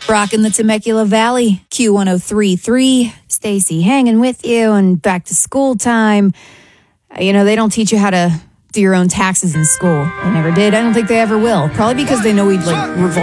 Rocking the Temecula Valley, Q1033. Stacy hanging with you, and back to school time. You know, they don't teach you how to do your own taxes in school. They never did. I don't think they ever will. Probably because they know we'd revolt